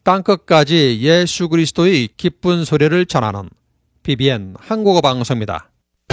땅끝까지 예수 그리스도의 기쁜 소리를 전하는 BBN 한국어 방송입니다.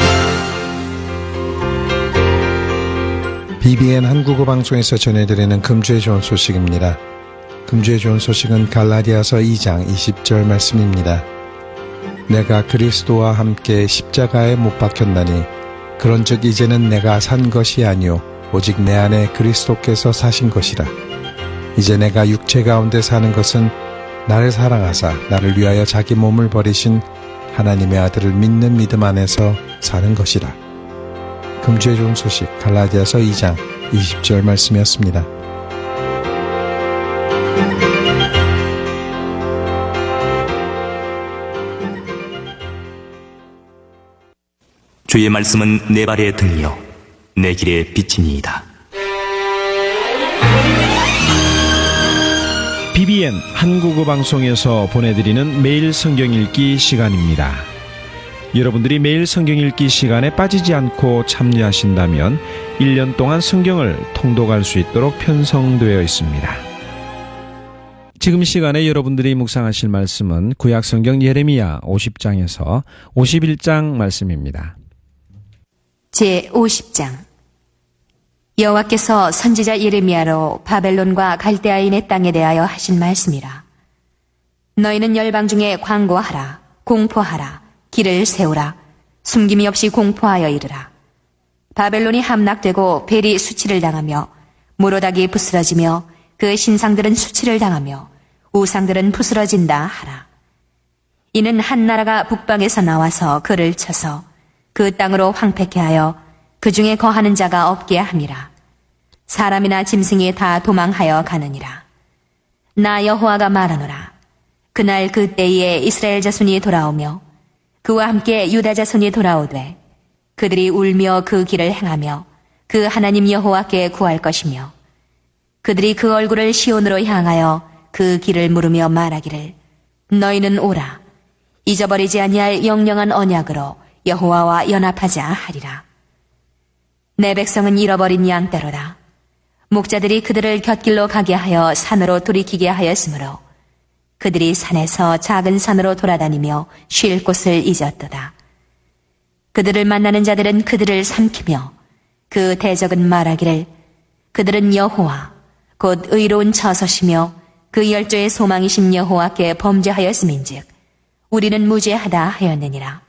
BBN 한국어 방송에서 전해드리는 금주의 좋은 소식입니다. 금주의 좋은 소식은 갈라디아서 2장 20절 말씀입니다. 내가 그리스도와 함께 십자가에 못 박혔나니 그런즉 이제는 내가 산 것이 아니요 오직 내 안에 그리스도께서 사신 것이라. 이제 내가 육체 가운데 사는 것은 나를 사랑하사 나를 위하여 자기 몸을 버리신 하나님의 아들을 믿는 믿음 안에서 사는 것이라. 금주의 좋은 소식 갈라디아서 2장 20절 말씀이었습니다. 주의 말씀은 내 발의 등이요 내 길의 빛이니이다. BBN 한국어 방송에서 보내드리는 매일 성경 읽기 시간입니다. 여러분들이 매일 성경 읽기 시간에 빠지지 않고 참여하신다면 1년 동안 성경을 통독할 수 있도록 편성되어 있습니다. 지금 시간에 여러분들이 묵상하실 말씀은 구약 성경 예레미야 50장에서 51장 말씀입니다. 제50장 여호와께서 선지자 예레미야로 바벨론과 갈대아인의 땅에 대하여 하신 말씀이라. 너희는 열방 중에 광고하라, 공포하라, 길을 세우라, 숨김이 없이 공포하여 이르라. 바벨론이 함락되고 벨이 수치를 당하며 모로닥이 부스러지며 그 신상들은 수치를 당하며 우상들은 부스러진다 하라. 이는 한 나라가 북방에서 나와서 그를 쳐서 그 땅으로 황폐케 하여 그 중에 거하는 자가 없게 함이라. 사람이나 짐승이 다 도망하여 가느니라. 나 여호와가 말하노라. 그날 그때에 이스라엘 자손이 돌아오며 그와 함께 유다 자손이 돌아오되 그들이 울며 그 길을 행하며 그 하나님 여호와께 구할 것이며 그들이 그 얼굴을 시온으로 향하여 그 길을 물으며 말하기를 너희는 오라. 잊어버리지 아니할 영영한 언약으로 여호와와 연합하자 하리라. 내 백성은 잃어버린 양떼로다. 목자들이 그들을 곁길로 가게 하여 산으로 돌이키게 하였으므로 그들이 산에서 작은 산으로 돌아다니며 쉴 곳을 잊었도다. 그들을 만나는 자들은 그들을 삼키며 그 대적은 말하기를 그들은 여호와 곧 의로운 처소시며 그 열조의 소망이신 여호와께 범죄하였음인즉 우리는 무죄하다 하였느니라.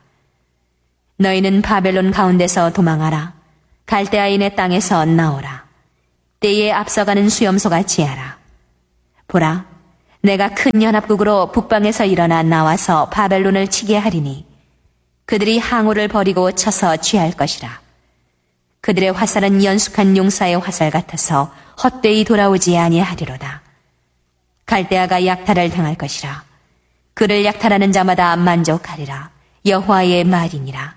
너희는 바벨론 가운데서 도망하라. 갈대아인의 땅에서 나오라. 때에 앞서가는 수염소같이 하라. 보라, 내가 큰 연합국으로 북방에서 일어나 나와서 바벨론을 치게 하리니 그들이 항우를 버리고 쳐서 취할 것이라. 그들의 화살은 연숙한 용사의 화살 같아서 헛되이 돌아오지 아니하리로다. 갈대아가 약탈을 당할 것이라. 그를 약탈하는 자마다 만족하리라. 여호와의 말이니라.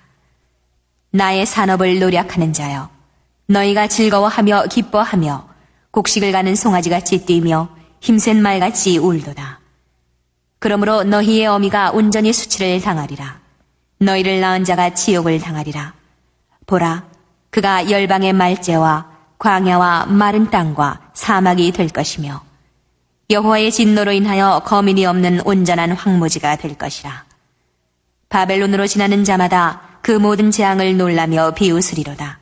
나의 산업을 노력하는 자여, 너희가 즐거워하며 기뻐하며 곡식을 가는 송아지같이 뛰며 힘센 말같이 울도다. 그러므로 너희의 어미가 온전히 수치를 당하리라. 너희를 낳은 자가 치욕을 당하리라. 보라, 그가 열방의 말제와 광야와 마른 땅과 사막이 될 것이며 여호와의 진노로 인하여 거민이 없는 온전한 황무지가 될 것이라. 바벨론으로 지나는 자마다 그 모든 재앙을 놀라며 비웃으리로다.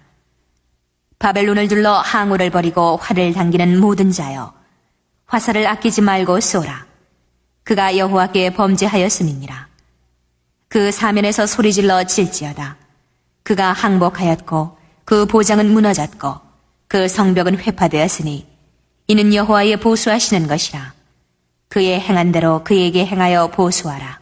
바벨론을 둘러 항우를 버리고 활을 당기는 모든 자여, 화살을 아끼지 말고 쏘라. 그가 여호와께 범죄하였음이니라. 그 사면에서 소리질러 칠지어다. 그가 항복하였고 그 보장은 무너졌고 그 성벽은 회파되었으니 이는 여호와의 보수하시는 것이라. 그의 행한 대로 그에게 행하여 보수하라.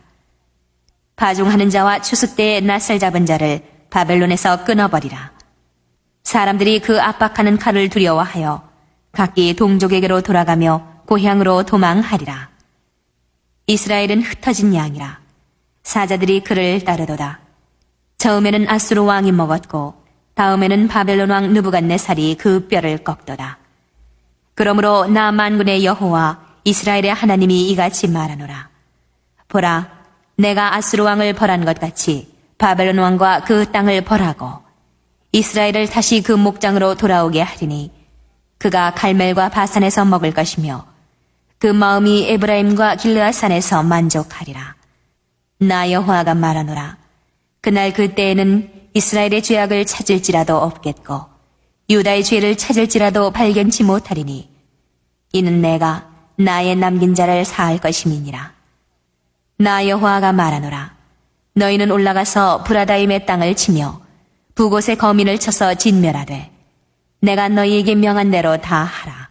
파종하는 자와 추수 때에 낯을 잡은 자를 바벨론에서 끊어버리라. 사람들이 그 압박하는 칼을 두려워하여 각기 동족에게로 돌아가며 고향으로 도망하리라. 이스라엘은 흩어진 양이라. 사자들이 그를 따르도다. 처음에는 아수르 왕이 먹었고 다음에는 바벨론 왕 느부갓네살이 그 뼈를 꺾도다. 그러므로 나 만군의 여호와 이스라엘의 하나님이 이같이 말하노라. 보라, 내가 아수르 왕을 벌한 것 같이 바벨론 왕과 그 땅을 벌하고 이스라엘을 다시 그 목장으로 돌아오게 하리니 그가 갈멜과 바산에서 먹을 것이며 그 마음이 에브라임과 길르앗산에서 만족하리라. 나 여호와가 말하노라. 그날 그때에는 이스라엘의 죄악을 찾을지라도 없겠고 유다의 죄를 찾을지라도 발견치 못하리니 이는 내가 나의 남긴 자를 사할 것임이니라. 나 여호와가 말하노라. 너희는 올라가서 브라다임의 땅을 치며 두 곳에 거민을 쳐서 진멸하되 내가 너희에게 명한 대로 다 하라.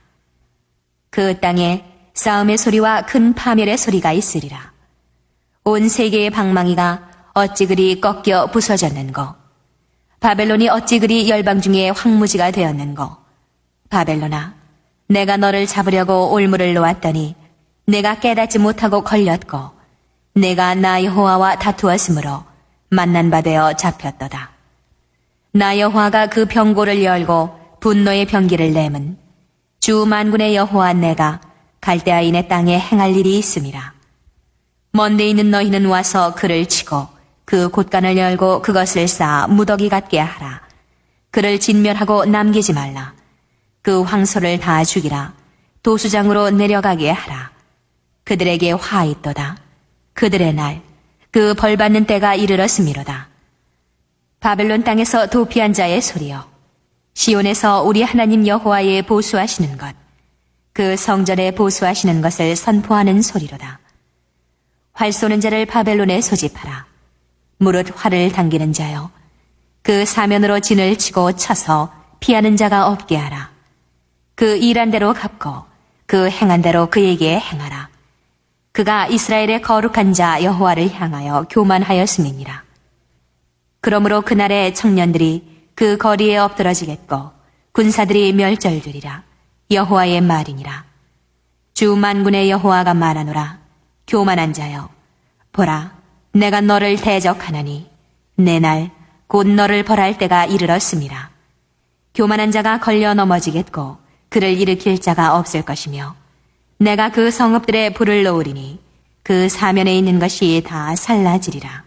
그 땅에 싸움의 소리와 큰 파멸의 소리가 있으리라. 온 세계의 방망이가 어찌 그리 꺾여 부서졌는고 바벨론이 어찌 그리 열방 중에 황무지가 되었는고 바벨론아, 내가 너를 잡으려고 올무를 놓았더니 내가 깨닫지 못하고 걸렸고 내가 나 여호와와 다투었으므로 만난 바 되어 잡혔도다. 나 여호와가 그 병고를 열고 분노의 병기를 내면 주 만군의 여호와 내가 갈대아인의 땅에 행할 일이 있음이라. 먼데 있는 너희는 와서 그를 치고 그 곳간을 열고 그것을 쌓아 무더기 같게 하라. 그를 진멸하고 남기지 말라. 그 황소를 다 죽이라. 도수장으로 내려가게 하라. 그들에게 화 있도다. 그들의 날, 그 벌받는 때가 이르렀음이로다. 바벨론 땅에서 도피한 자의 소리여. 시온에서 우리 하나님 여호와의 보수하시는 것, 그 성전에 보수하시는 것을 선포하는 소리로다. 활 쏘는 자를 바벨론에 소집하라. 무릇 활을 당기는 자여. 그 사면으로 진을 치고 쳐서 피하는 자가 없게 하라. 그 일한 대로 갚고 그 행한 대로 그에게 행하라. 그가 이스라엘의 거룩한 자 여호와를 향하여 교만하였음이니라. 그러므로 그날의 청년들이 그 거리에 엎드러지겠고 군사들이 멸절되리라. 여호와의 말이니라. 주 만군의 여호와가 말하노라. 교만한 자여, 보라, 내가 너를 대적하나니 내 날 곧 너를 벌할 때가 이르렀음이라. 교만한 자가 걸려 넘어지겠고 그를 일으킬 자가 없을 것이며 내가 그 성읍들에 불을 놓으리니 그 사면에 있는 것이 다 살라지리라.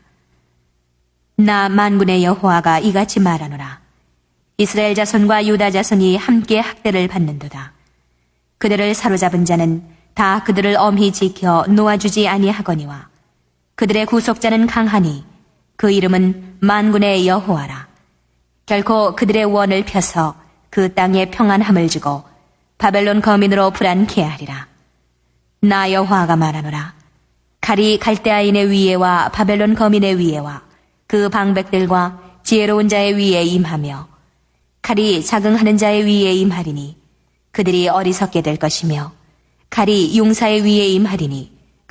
나 만군의 여호와가 이같이 말하노라. 이스라엘 자손과 유다 자손이 함께 학대를 받는도다. 그들을 사로잡은 자는 다 그들을 엄히 지켜 놓아주지 아니하거니와 그들의 구속자는 강하니 그 이름은 만군의 여호와라. 결코 그들의 원을 펴서 그 땅에 평안함을 주고 바벨론 거민으로 불안케 하리라. 나 여호와가 말하노라. 칼이 갈대아인의 위에와 바벨론 거민의 위에와 그 방백들과 지혜로운 자의 위에 임하며 칼이 자긍하는 자의 위에 임하리니 그들이 어리석게 될 것이며 칼이 용사의 위에 임하리니